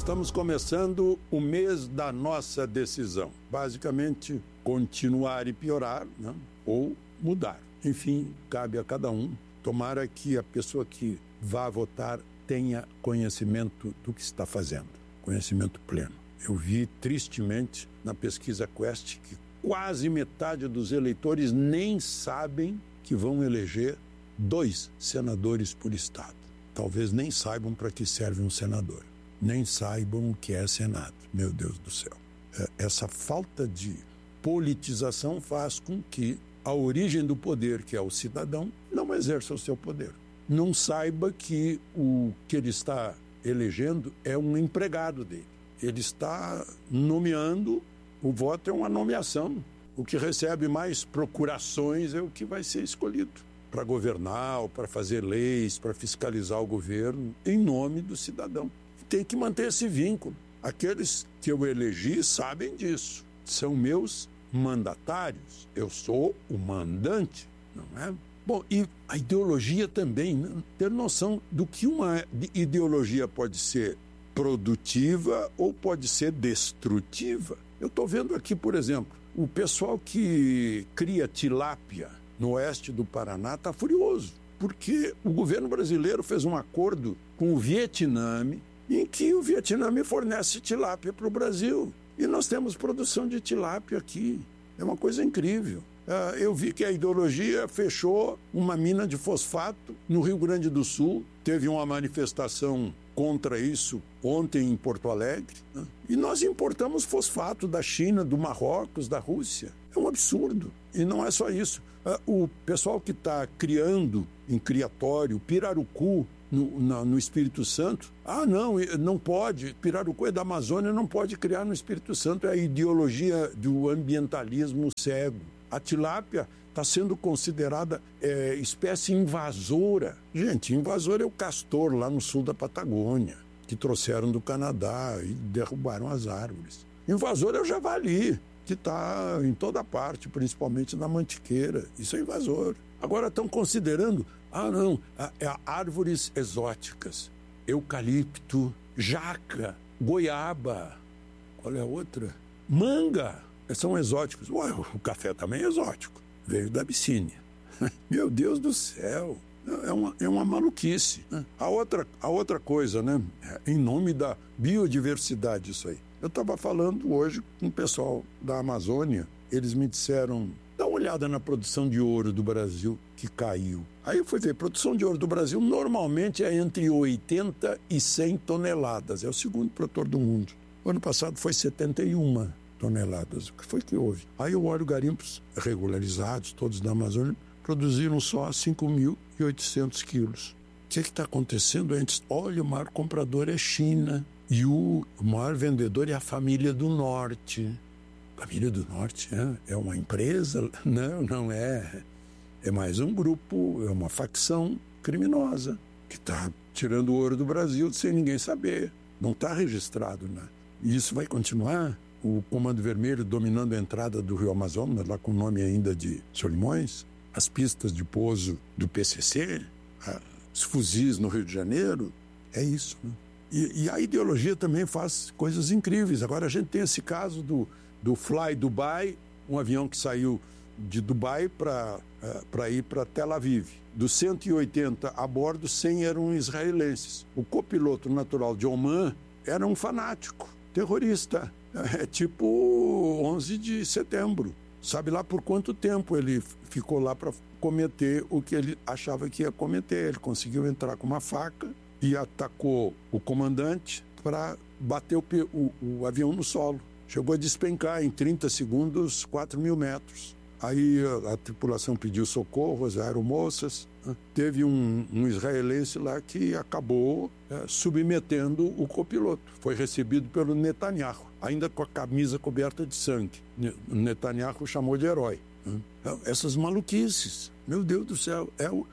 Estamos começando o mês da nossa decisão. Basicamente, continuar e piorar, né? Ou mudar. Enfim, cabe a cada um. Tomara que a pessoa que vá votar tenha conhecimento do que está fazendo. Conhecimento pleno. Eu vi, tristemente, na pesquisa Quest, que quase metade dos eleitores nem sabem que vão eleger 2 senadores por estado. Talvez nem saibam para que serve um senador. Nem saibam o que é Senado. Meu Deus do céu. Essa falta de politização faz com que a origem do poder, que é o cidadão, não exerça o seu poder. Não saiba que o que ele está elegendo é um empregado dele. Ele está nomeando, o voto é uma nomeação. O que recebe mais procurações é o que vai ser escolhido para governar, ou para fazer leis, para fiscalizar o governo, em nome do cidadão. Tem que manter esse vínculo. Aqueles que eu elegi sabem disso. São meus mandatários. Eu sou o mandante, não é? Bom, e a ideologia também, né? Ter noção do que uma ideologia pode ser produtiva ou pode ser destrutiva. Eu estou vendo aqui, por exemplo, o pessoal que cria tilápia no oeste do Paraná está furioso, porque o governo brasileiro fez um acordo com o Vietnã, em que o Vietnã fornece tilápia para o Brasil. E nós temos produção de tilápia aqui. É uma coisa incrível. Eu vi que a ideologia fechou uma mina de fosfato no Rio Grande do Sul. Teve uma manifestação contra isso ontem em Porto Alegre, né? E nós importamos fosfato da China, do Marrocos, da Rússia. É um absurdo. E não é só isso. O pessoal que está criando em criatório pirarucu no Espírito Santo, não pode, pirarucu é da Amazônia, não pode criar no Espírito Santo, é a ideologia do ambientalismo cego. A tilápia está sendo considerada espécie invasora. Gente, invasor é o castor lá no sul da Patagônia, que trouxeram do Canadá e derrubaram as árvores. Invasor é o javali, que está em toda parte, principalmente na Mantiqueira. Isso é invasor. Agora estão considerando, árvores exóticas, eucalipto, jaca, goiaba, qual é a outra? Manga, são exóticos. Ué, o café também é exótico, veio da Abissínia. Meu Deus do céu, é uma maluquice, né? A outra coisa, né? Em nome da biodiversidade, isso aí. Eu estava falando hoje com o pessoal da Amazônia, eles me disseram, dá uma olhada na produção de ouro do Brasil, que caiu. Aí eu fui ver, produção de ouro do Brasil normalmente é entre 80 e 100 toneladas, é o segundo produtor do mundo. O ano passado foi 71 toneladas, o que foi que houve? Aí eu olho garimpos regularizados, todos da Amazônia, produziram só 5.800 quilos. O que está acontecendo antes? Olha, o maior comprador é China. E o maior vendedor é a Família do Norte. Família do Norte é uma empresa? Não é. É mais um grupo, é uma facção criminosa que está tirando o ouro do Brasil sem ninguém saber. Não está registrado, né? E isso vai continuar. O Comando Vermelho dominando a entrada do Rio Amazonas, lá com o nome ainda de Solimões, as pistas de pouso do PCC, os fuzis no Rio de Janeiro, é isso, né? E a ideologia também faz coisas incríveis. Agora a gente tem esse caso do Fly Dubai, um avião que saiu de Dubai para ir para Tel Aviv. Dos 180 a bordo, 100 eram israelenses. O copiloto natural de Oman era um fanático, terrorista. É tipo 11 de setembro. Sabe lá por quanto tempo ele ficou lá para cometer o que ele achava que ia cometer. Ele conseguiu entrar com uma faca e atacou o comandante para bater o avião no solo. Chegou a despencar em 30 segundos 4.000 metros. Aí a tripulação pediu socorro, as aeromoças. Teve um israelense lá que acabou submetendo o copiloto. Foi recebido pelo Netanyahu, ainda com a camisa coberta de sangue. Netanyahu chamou de herói. Essas maluquices, meu Deus do céu,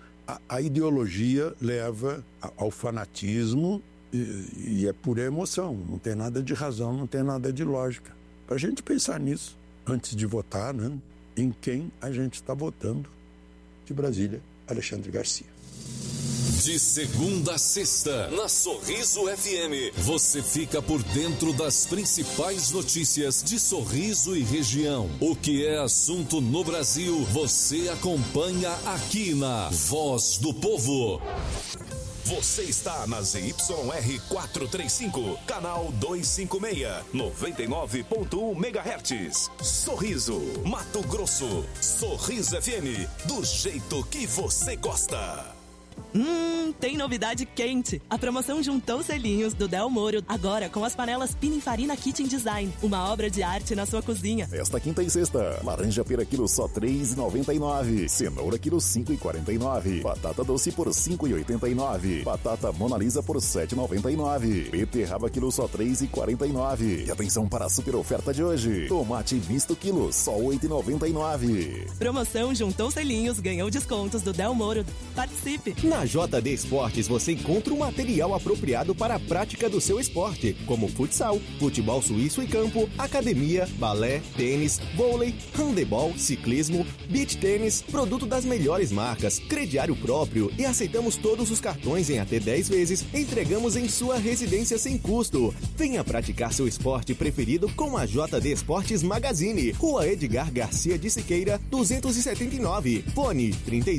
a ideologia leva ao fanatismo e é pura emoção, não tem nada de razão, não tem nada de lógica. Para a gente pensar nisso, antes de votar, né, em quem a gente está votando. De Brasília, Alexandre Garcia. De segunda a sexta, na Sorriso FM, você fica por dentro das principais notícias de Sorriso e região. O que é assunto no Brasil, você acompanha aqui na Voz do Povo. Você está na ZYR 435, canal 256, 99.1 MHz. Sorriso, Mato Grosso. Sorriso FM, do jeito que você gosta. Tem novidade quente. A promoção Juntou Selinhos do Del Moro, agora com as panelas Pininfarina Kitchen Design, uma obra de arte na sua cozinha. Esta quinta e sexta, laranja pera quilo só R$ 3,99, cenoura quilo R$ 5,49, batata doce por R$ 5,89, batata Mona Lisa por R$ 7,99, beterraba quilo só R$ 3,49. E atenção para a super oferta de hoje, tomate misto quilo só R$ 8,99. Promoção Juntou Selinhos ganhou descontos do Del Moro. Participe! Na JD Esportes você encontra o material apropriado para a prática do seu esporte, como futsal, futebol suíço e campo, academia, balé, tênis, vôlei, handebol, ciclismo, beach tênis, produto das melhores marcas, crediário próprio e aceitamos todos os cartões em até 10 vezes, entregamos em sua residência sem custo. Venha praticar seu esporte preferido com a JD Esportes Magazine, Rua Edgar Garcia de Siqueira, 279, fone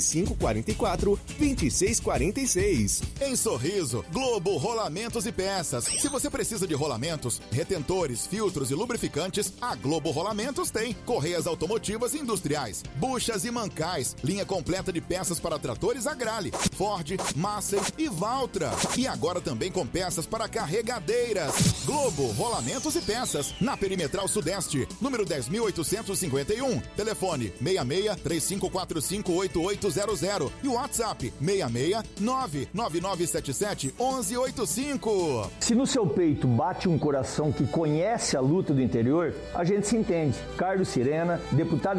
3544-2646. Em Sorriso, Globo Rolamentos e Peças. Se você precisa de rolamentos, retentores, filtros e lubrificantes, a Globo Rolamentos tem. Correias automotivas e industriais, buchas e mancais, linha completa de peças para tratores Agrale, Ford, Massey e Valtra. E agora também com peças para carregadeiras. Globo Rolamentos e Peças, na Perimetral Sudeste, número 10.851. Telefone 66-3545-8800 e o WhatsApp 669-9977-1185. Se no seu peito bate um coração que conhece a luta do interior, a gente se entende. Carlos Sirena, deputado